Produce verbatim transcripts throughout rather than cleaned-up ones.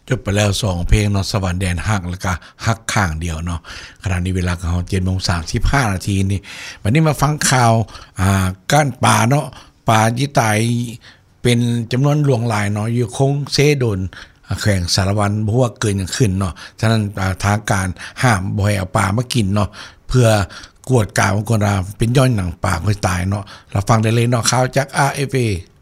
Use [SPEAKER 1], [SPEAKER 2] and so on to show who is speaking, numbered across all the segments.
[SPEAKER 1] จบไปแล้วสองเพลงเนาะสวรรค์แดนฮักแล้วก็ฮักข้างเดียวเนาะขณะนี้เวลาของเรา เจ็ดโมงสามสิบห้า นาทีนี่วันนี้มาฟังข่าวอ่าก้านป่าเนาะป่าที่ตายเป็นจำนวนหลวงหลายเนาะอยู่คงเซโดนแข่งสารวันบ่ว่าเกินขึ้นเนาะฉะนั้นทางการห้ามบ่ให้เอาป่ามากินเนาะเพื่อกวดกาวของคนเราเป็นย่อยหนังป่าคนตายเนาะเราฟังได้เลยเนาะข่าวจาก อาร์ เอฟ เอ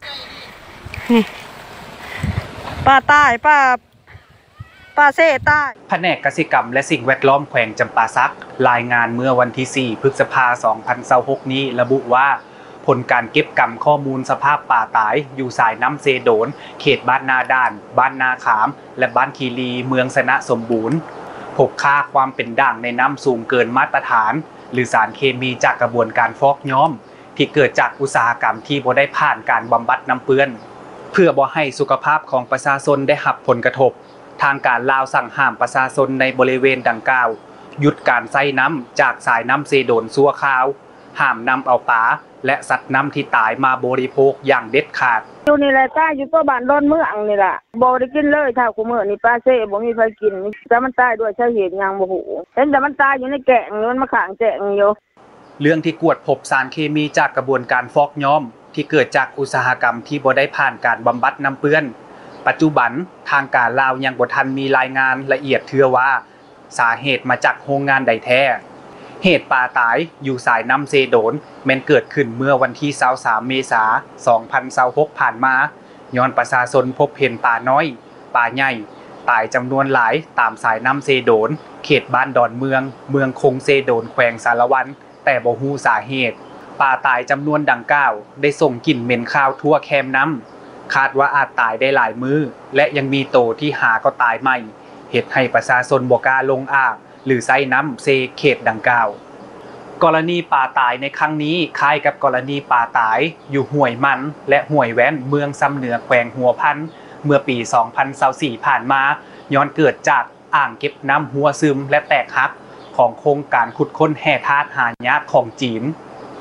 [SPEAKER 2] ป่าใต้ป่าป่าเซใต้
[SPEAKER 3] แผนกกสิกรรมและสิ่งแวดล้อมแขวงจำปาสักรายงานเมื่อวันที่สี่พฤษภาคมสองพันยี่สิบหกนี้ระบุว่าผลการเก็บกรรมข้อมูลสภาพป่าตายอยู่สายน้ำเซโดนเขตบ้านนาด่านบ้านนาขามและบ้านคีรีเมืองสนะสมบูรณ์พบค่าความเป็นด่างในน้ำสูงเกินมาตรฐานหรือสารเคมีจากกระบวนการฟอกย้อมที่เกิดจากอุตสาหกรรมที่บ่ได้ผ่านการบำบัดน้ำเปื้อนเพื่อบ่ให้สุขภาพของประชาชนได้รับผลกระทบทางการลาวสั่งห้ามประชาชนในบริเวณดังกล่าวหยุดการใช้น้ำจากสายน้ำเซโดนชั่วคราวห้ามนำเอาปลาและสัตว์น้ำที่ตายมาบริโภคอย่างเด็ดขาด
[SPEAKER 2] อยู่นี่แหละตายอยู่ตัวบ้านดอนเมืองนี่ล่ะบ่ได้กินเลยถ้ากูมื้อนี่ปลาเซ่บ่มีใครกินแต่มันตายด้วยสาเหตุหยังบ่ฮู้เห็นแต่มันตายอยู่ในแกงมันมาข้างแกงอยู่
[SPEAKER 3] เรื่องที่กวดพบสารเคมีจากกระบวนการฟอกย้อมที่เกิดจากอุตสาหกรรมที่บ่ได้ผ่านการบำบัดน้ำเปื้อนปัจจุบันทางการลาวยังบ่ทันมีรายงานละเอียดเทื่อว่าสาเหตุมาจากโรงงานใดแท้เหตุป่าตายอยู่สายน้ำเซโดนแม้นเกิดขึ้นเมื่อวันที่ยี่สิบสามเมษายนสองพันยี่สิบหกผ่านมาย้อนประชาชนพบเห็นป่าน้อยป่าใหญ่ตายจำนวนหลายตามสายน้ำเซโดนเขตบ้านดอนเมืองเมืองคงเซโดนแขวงสารวันแต่บ่ฮู้สาเหตุป่าตายจำนวนดังกล่าวได้ส่งกลิ่นเหม็นคาวทั่วแคมน้ำคาดว่าอาจตายได้หลายมื้อและยังมีโตที่หาก็ตายใหม่เหตุให้ประชาชนบ่กล้าลงอ่างหรือใช้น้ำเซเขตดังกล่าวกรณีป่าตายในครั้งนี้คล้ายกับกรณีป่าตายอยู่ห้วยมันและห้วยแว้นเมืองซ้ำเหนือแขวงหัวพันเมื่อปีสองพันยี่สิบสี่ผ่านมาย้อนเกิดจากอ่างเก็บน้ำหัวซึมและแตกหักของโครงการขุดค้นแห่ธาตุหายากของจีน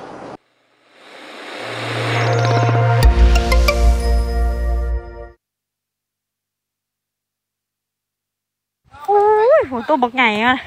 [SPEAKER 2] โอ้ยโหตัวบักใหญ่อ่ะ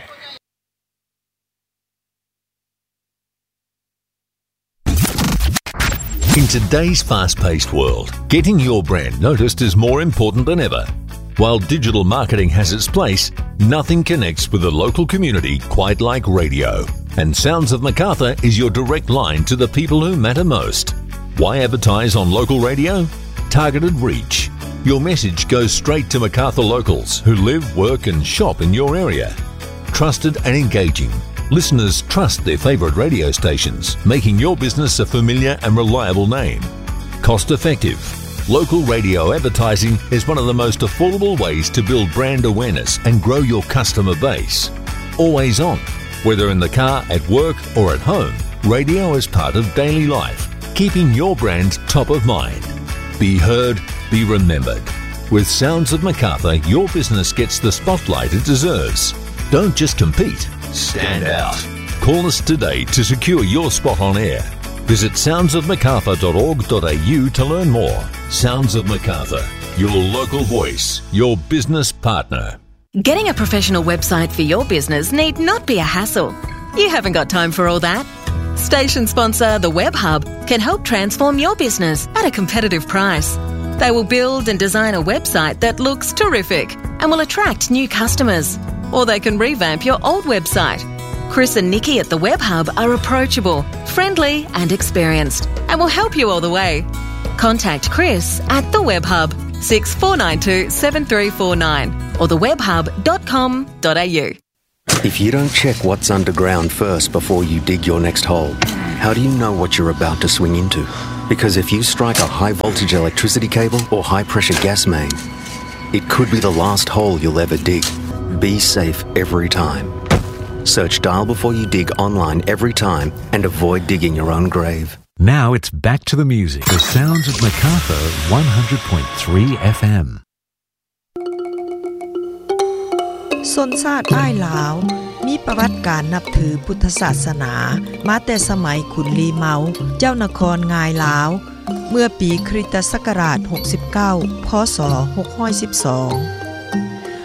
[SPEAKER 4] In today's fast-paced world, getting your brand noticed is more important than ever. While digital marketing has its place, nothing connects with the local community quite like radio. And Sounds of Macarthur is your direct line to the people who matter most. Why advertise on local radio? Targeted reach. Your message goes straight to Macarthur locals who live, work and shop in your area. Trusted and engaging. Listeners trust their favourite radio stations, making your business a familiar and reliable name. Cost effective. Local radio advertising is one of the most affordable ways to build brand awareness and grow your customer base. Always on. Whether in the car, at work or at home, radio is part of daily life, keeping your brand top of mind. Be heard, be remembered. With Sounds of Macarthur, your business gets the spotlight it deserves. Don't just compete. Stand out. Call us today to secure your spot on air. Visit sounds of macarthur dot org dot a u to learn more. Sounds of Macarthur, your local voice, your business partner.
[SPEAKER 5] Getting a professional website for your business need not be a hassle. You haven't got time for all that. Station sponsor The Web Hub can help transform your business at a competitive price. They will build and design a website that looks terrific and will attract new customers. Or they can revamp your old website. Chris and Nikki at The Web Hub are approachable, friendly and experienced and will help you all the way. Contact Chris at The Web Hub, six four nine two seven three four nine or the web hub dot com dot a u.
[SPEAKER 6] If you don't check what's underground first before you dig your next hole, how do you know what you're about to swing into? Because if you strike a high-voltage electricity cable or high-pressure gas main, it could be the last hole you'll ever dig. Be safe every time. Search Dial Before You Dig online every time and avoid digging your own grave.
[SPEAKER 7] Now it's back to the music. The Sounds of Macarthur, one hundred point three F M.
[SPEAKER 8] ชนชาติอ้ายลาวมีประวัติการนับถือพุทธศาสนามาแต่สมัยขุนลีเมาเจ้านครงายลาวเมื่อปีคริสตศักราชหกสิบเก้าพศหกร้อยสิบสอง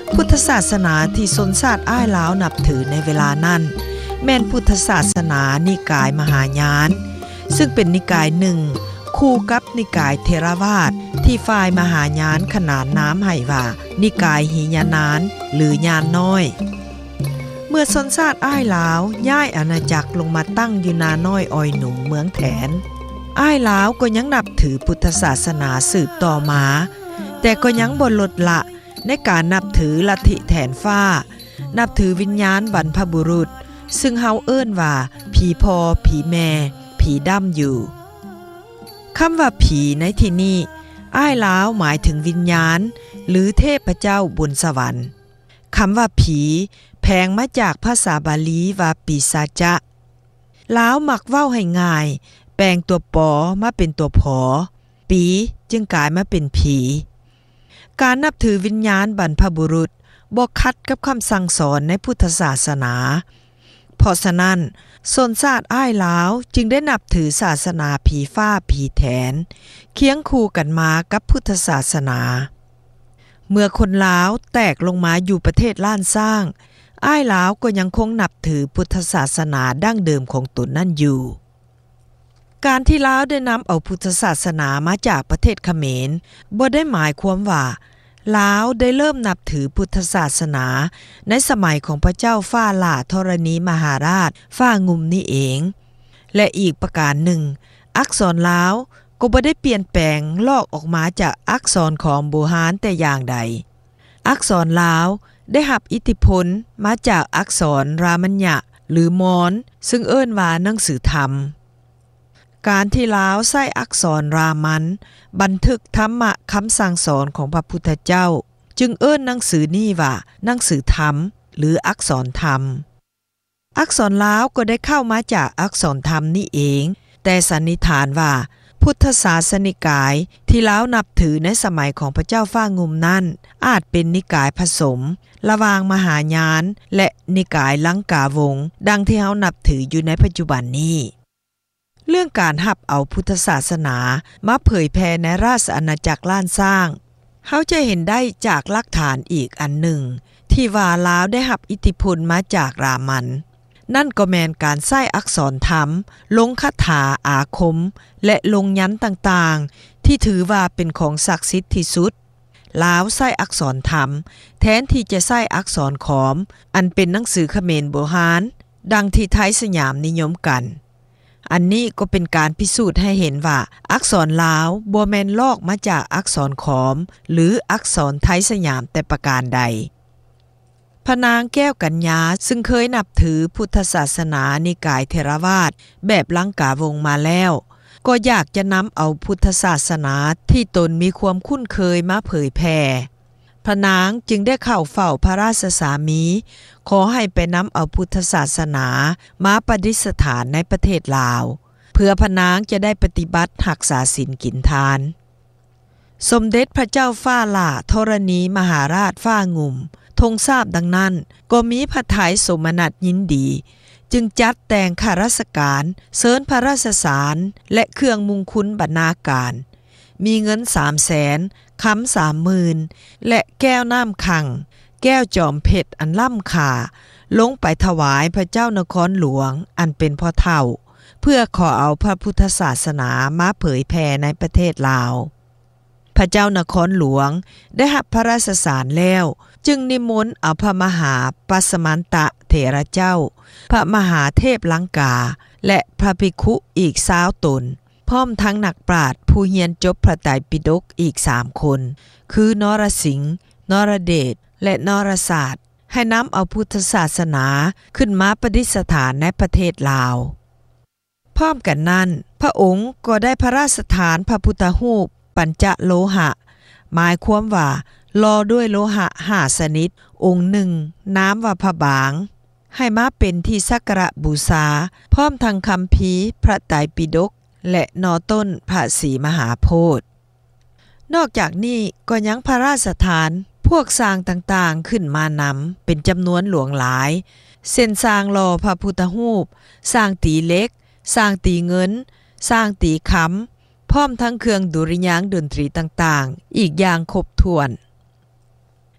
[SPEAKER 8] พุทธศาสนาที่ชนชาติอ้ายลาวนับถือในเวลานั้นแม่นพุทธศาสนานิกายมหายานซึ่งเป็นนิกายหนึ่งคู่กับนิกายเทรวาสที่ฝ่ายมหายานขนานน้ำให้ว่านิกายหิยานานหรือยานน้อยเมื่อชนชาติอ้ายลาวย้ายอาณาจักรลงมาตั้งอยู่นาน้อยอ้อยหนุ่มเมืองแถนอ้ายลาวก็ยังนับถือพุทธศาสนาสืบต่อมาแต่ก็ยังบ่ลดละในการนับถือลัทธิแถนฟ้านับถือวิญญาณบรรพบุรุษซึ่งเฮาเอิ้นว่าผีพ่อผีแม่ผีดำอยู่คำว่าผีในที่นี้อ้ายลาวหมายถึงวิญญาณหรือเทพเจ้าบนสวรรค์คำว่าผีแพงมาจากภาษาบาลีว่าปีศาจลาวมักเว้าให้ง่ายแปลงตัวปอมาเป็นตัวผอปีจึงกลายมาเป็นผีการนับถือวิญญาณบรรพบุรุษบ่ขัดกับคำสั่งสอนในพุทธศาสนาเพราะฉะนั้นชนชาติอ้ายลาวจึงได้นับถือศาสนาผีฟ้าผีแถนเคียงคู่กันมากับพุทธศาสนาเมื่อคนลาวแตกลงมาอยู่ประเทศล้านสร้างอ้ายลาวก็ยังคงนับถือพุทธศาสนาดั้งเดิมของตนนั่นอยู่การที่ลาวได้นำเอาพุทธศาสนามาจากประเทศเขมรบ่ได้หมายความว่าลาวได้เริ่มนับถือพุทธศาสนาในสมัยของพระเจ้าฟ้าหล่าธรณีมหาราชฟ้างุมนี่เองและอีกประการหนึ่งอักษรลาวก็บ่ได้เปลี่ยนแปลงลอกออกมาจากอักษรของโบราณแต่อย่างใดอักษรลาวได้รับอิทธิพลมาจากอักษรรามัญญะหรือมอญซึ่งเอิ้นว่าหนังสือธรรมการที่ลาวใช้อักษรรามันบันทึกธรรมะคำสั่งสอนของพระพุทธเจ้าจึงเอิ้นหนังสือนี้ว่าหนังสือธรรมหรืออักษรธรรมอักษรลาวก็ได้เข้ามาจากอักษรธรรมนี่เองแต่สันนิษฐานว่าพุทธศาสนิกายที่ลาวนับถือในสมัยของพระเจ้าฟ้างุมนั้นอาจเป็นนิกายผสมระหว่างมหายานและนิกายลังกาวงศ์ดังที่เฮานับถืออยู่ในปัจจุบันนี้เรื่องการหับเอาพุทธศาสนามาเผยแพร่ในราชอาณาจักรล้านสร้างเฮาจะเห็นได้จากหลักฐานอีกอันหนึ่งที่ว่าลาวได้รับอิทธิพลมาจากรามันนั่นก็แม่นการใช้อักษรธรรมลงคาถาอาคมและลงยันต์ต่างๆที่ถือว่าเป็นของศักดิ์สิทธิ์ที่สุดลาวใช้อักษรธรรมแทนที่จะใช้อักษรขอมอันเป็นหนังสือเขมรโบราณดังที่ไทยสยามนิยมกันอันนี้ก็เป็นการพิสูจน์ให้เห็นว่าอักษรลาวบ่แม่นลอกมาจากอักษรขอมหรืออักษรไทยสยามแต่ประการใดพระนางแก้วกัญญาซึ่งเคยนับถือพุทธศาสนานิกายเทรวาสแบบลังกาวงศ์มาแล้วก็อยากจะนำเอาพุทธศาสนาที่ตนมีความคุ้นเคยมาเผยแพร่พระนางจึงได้เข้าเฝ้าพระราชสามีขอให้ไปนำเอาพุทธศาสนามาประดิษฐานในประเทศลาวเพื่อพระนางจะได้ปฏิบัติรักษาศีลกินทานสมเด็จพระเจ้าฟ้าหล่าธรณีมหาราชฟ้างุ่มทรงทราบดังนั้นก็มีพระทัยสมนัสยินดีจึงจัดแต่งข้าราชการเชิญพระราชสารและเครื่องมงคลบรรณาการมีเงิน สามแสน คำ สามหมื่น และแก้วน้ำขังแก้วจอมเพชรอันล่ำค่าลงไปถวายพระเจ้านครหลวงอันเป็นพ่อเฒ่าเพื่อขอเอาพระพุทธศาสนามาเผยแผ่ในประเทศลาวพระเจ้านครหลวงได้รับพระราชสารแล้วจึงนิมนต์เอาพระมหาปัสมันตะเถระเจ้าพระมหาเทพลังกาและพระภิกขุอีกสาวตนพร้อมทั้งนักปราชญ์ผู้เรียนจบพระไตรปิฎกอีกสามคนคือนรสิงห์นรเดชและนรศาสตร์ให้นำเอาพุทธศาสนาขึ้นมาประดิษฐานในประเทศลาวพร้อมกันนั้นพระองค์ก็ได้พระราชทานพระพุทธรูปปัญจโลหะหมายความว่าลอด้วยโลหะห้าชนิดองค์หนึ่งน้ำว่าพระบางให้มาเป็นที่สักการะบูชาพร้อมทั้งคัมภีร์พระไตรปิฎกและนอต้นพระศรีมหาโพธิ์นอกจากนี้ก็ยังพระราชทานพวกสร้างต่างๆขึ้นมานำเป็นจำนวนหลวงหลายเส้นสร้างรอพระพุทธรูปสร้างตีเล็กสร้างตีเงินสร้างตีคำพร้อมทั้งเครื่องดุริยางค์ดนตรีต่างๆอีกอย่างครบถ้วน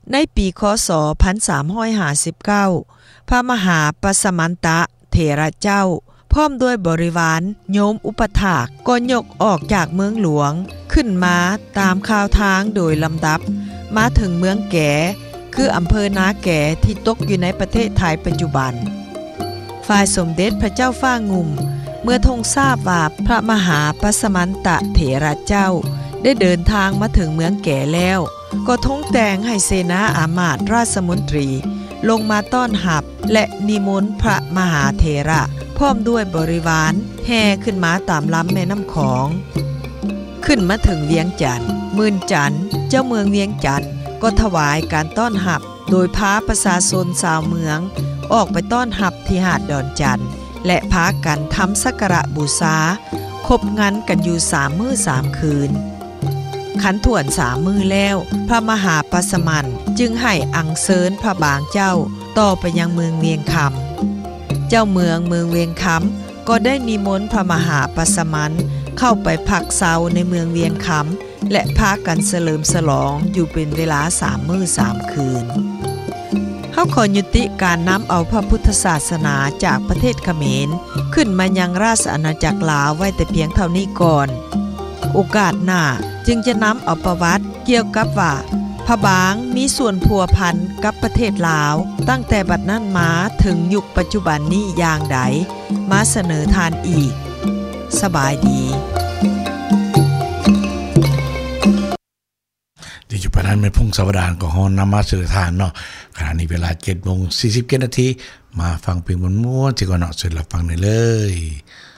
[SPEAKER 8] ในปีคศหนึ่งพันสามร้อยห้าสิบเก้าพระมหาปสมันตะเถระเจ้าพร้อมด้วยบริวารโยมอุปถากก็ยกออกจากเมืองหลวงขึ้นมาตามข่าวทางโดยลำดับมาถึงเมืองแก่คืออำเภอนาแก่ที่ตกอยู่ในประเทศไทยปัจจุบันฝ่ายสมเด็จพระเจ้าฟ้างุ่มเมื่อทรงทราบว่าพระมหาปสมันตะเถระเจ้าได้เดินทางมาถึงเมืองแก่แล้วก็ทรงแต่งให้เสนาอามาตย์ราชมนตรีลงมาต้อนรับและนิมนต์พระมหาเถระพร้อมด้วยบริวารแห่ขึ้นมาตามลำแม่น้ำของขึ้นมาถึงเวียงจันทน์มื่นจันทน์เจ้าเมืองเวียงจันทน์ก็ถวายการต้อนรับโดยพาประชาชนชาวเมืองออกไปต้อนรับที่หาดดอนจันทน์และพากันทำสักการะบูชาคบงันกันอยู่สามมื้อสามคืนขันถ่วนสามมือแล้วพระมหาปสมันจึงให้อังเซิญพระบางเจ้าต่อไปยังเมืองเวียงคำเจ้าเมืองเมืองเวียงคำก็ได้นิมนต์พระมหาปสมันเข้าไปพักเซาในเมืองเวียงคำและพากันเฉลิมฉลองอยู่เป็นเวลาสามมื้อสามคืนเฮาขอยุติการนำเอาพระพุทธศาสนาจากประเทศเขมรขึ้นมายังราชอาณาจักรลาวไว้แต่เพียงเท่านี้ก่อนโอกาสหน้าจึงจะนำเอาประวัติเกี่ยวกับว่าพระบางมีส่วนพัวพันกับประเทศลาวตั้งแต่บัดนั้นมาถึงยุคปัจจุบันนี้อย่างใดมาเสนอทานอีกสบายดี
[SPEAKER 1] ที่จุดนั้นเป็นพงศาวดารของเฮานำมาเสนอทานเนาะขณะนี้เวลา เจ็ดโมงสี่สิบเจ็ด นาทีมาฟังเพลงม่วนๆที่ก่อนเนาะเสร็จแล้วฟังได้เลย